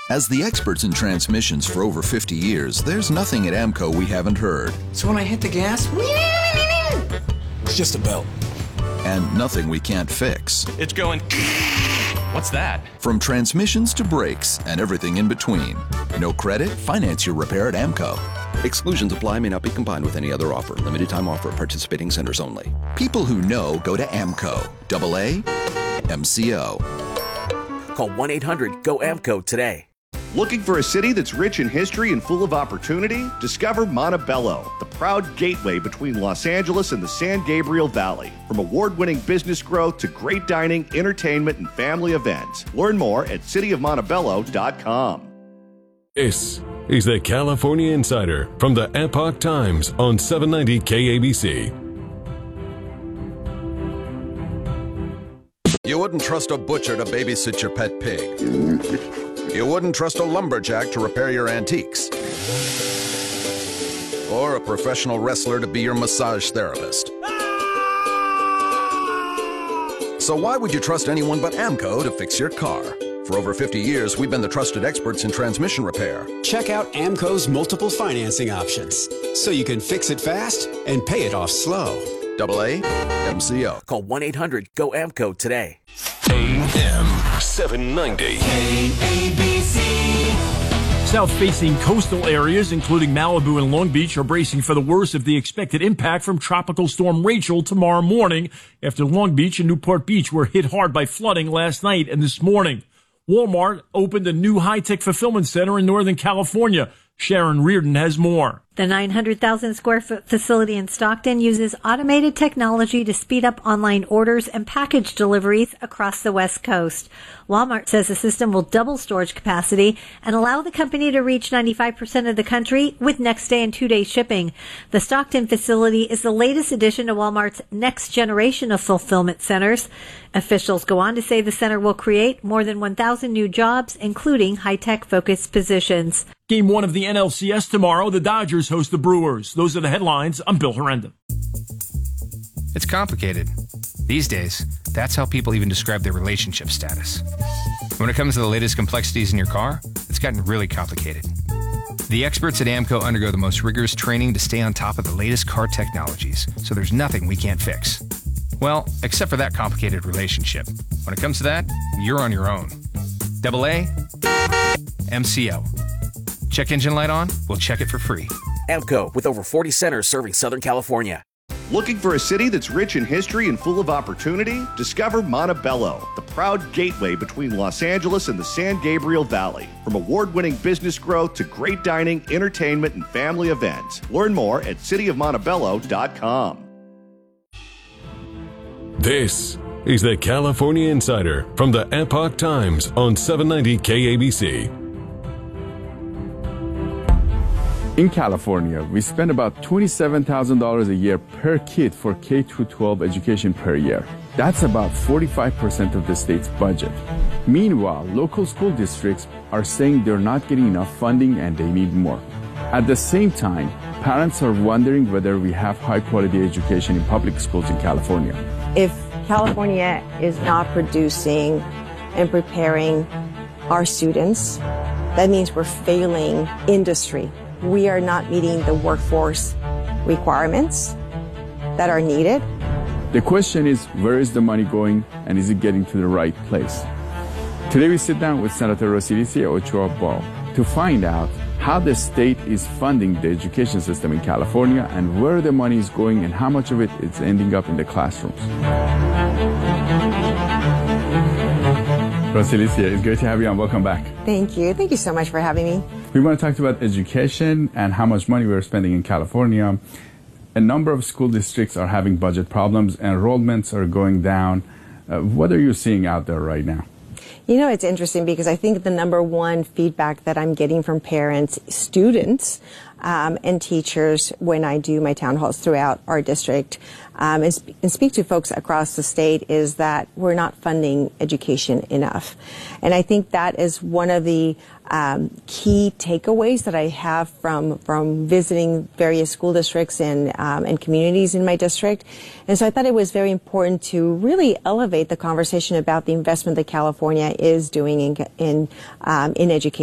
As the experts in transmissions for over 50 years, there's nothing at AMCO we haven't heard. So when I hit the gas, it's just a belt. And nothing we can't fix. It's going... What's that? From transmissions to brakes and everything in between. No credit? Finance your repair at AMCO. Exclusions apply, may not be combined with any other offer. Limited time offer, participating centers only. People who know go to AMCO. AA MCO. Call 1-800-GO-AMCO today. Looking for a city that's rich in history and full of opportunity? Discover Montebello, the proud gateway between Los Angeles and the San Gabriel Valley. From award-winning business growth to great dining, entertainment, and family events. Learn more at cityofmontebello.com. This is the California Insider from the Epoch Times on 790 KABC. You wouldn't trust a butcher to babysit your pet pig. You wouldn't trust a lumberjack to repair your antiques. Or a professional wrestler to be your massage therapist. So why would you trust anyone but AMCO to fix your car? For over 50 years, we've been the trusted experts in transmission repair. Check out AMCO's multiple financing options, so you can fix it fast and pay it off slow. AA MCO. Call 1-800-GO-AMCO today. AM 790. KABC. South-facing coastal areas, including Malibu and Long Beach, are bracing for the worst of the expected impact from Tropical Storm Rachel tomorrow morning, after Long Beach and Newport Beach were hit hard by flooding last night and this morning. Walmart opened a new high-tech fulfillment center in Northern California. Sharon Reardon has more. The 900,000 square foot facility in Stockton uses automated technology to speed up online orders and package deliveries across the West Coast. Walmart says the system will double storage capacity and allow the company to reach 95% of the country with next day and 2-day shipping. The Stockton facility is the latest addition to Walmart's next generation of fulfillment centers. Officials go on to say the center will create more than 1,000 new jobs, including high-tech focused positions. Game 1 of the NLCS tomorrow. The Dodgers host the Brewers. Those are the headlines. I'm Bill Herenda. It's complicated. These days, that's how people even describe their relationship status. When it comes to the latest complexities in your car, it's gotten really complicated. The experts at AMCO undergo the most rigorous training to stay on top of the latest car technologies, so there's nothing we can't fix. Well, except for that complicated relationship. When it comes to that, you're on your own. AA MCO. Check engine light on? We'll check it for free. AMCO, with over 40 centers serving Southern California. Looking for a city that's rich in history and full of opportunity? Discover Montebello, the proud gateway between Los Angeles and the San Gabriel Valley. From award-winning business growth to great dining, entertainment, and family events. Learn more at cityofmontebello.com. This is the California Insider from the Epoch Times on 790 KABC. In California, we spend about $27,000 a year per kid for K-12 education per year. That's about 45% of the state's budget. Meanwhile, local school districts are saying they're not getting enough funding and they need more. At the same time, parents are wondering whether we have high-quality education in public schools in California. If California is not producing and preparing our students, that means we're failing industry. We are not meeting the workforce requirements that are needed. The question is, where is the money going and is it getting to the right place? Today we sit down with Senator Rosilicia Ochoa Ball to find out how the state is funding the education system in California and where the money is going and how much of it is ending up in the classrooms. Rosilicia, it's great to have you on. Welcome back. Thank you. Thank you so much for having me. We want to talk about education and how much money we're spending in California. A number of school districts are having budget problems. Enrollments are going down. What are you seeing out there right now? You know, it's interesting because I think the number one feedback that I'm getting from parents, students, and teachers when I do my town halls throughout our district and speak to folks across the state is that we're not funding education enough. And I think that is one of the key takeaways that I have from visiting various school districts and communities in my district. And so I thought it was very important to really elevate the conversation about the investment that California is doing in education.